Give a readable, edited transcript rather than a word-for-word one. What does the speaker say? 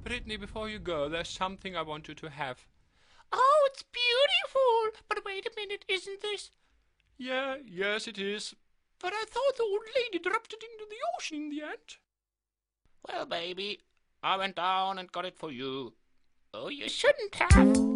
Brittany, before you go, there's something I want you to have. Oh, it's beautiful! But wait a minute, isn't this? Yes, it is. But I thought the old lady dropped it into the ocean in the end. Well, baby, I went down and got it for you. Oh, you shouldn't have.